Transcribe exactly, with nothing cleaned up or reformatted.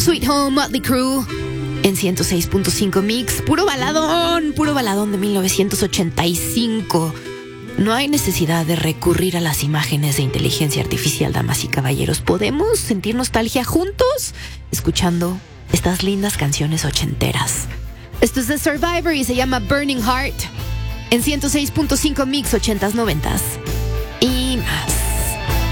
Sweet Home, Motley Crue. En ciento seis punto cinco Mix, puro baladón, puro baladón de mil novecientos ochenta y cinco. No hay necesidad de recurrir a las imágenes de inteligencia artificial, damas y caballeros. Podemos sentir nostalgia juntos escuchando estas lindas canciones ochenteras. Esto es The Survivor y se llama Burning Heart. En ciento seis punto cinco Mix, ochentas, noventas.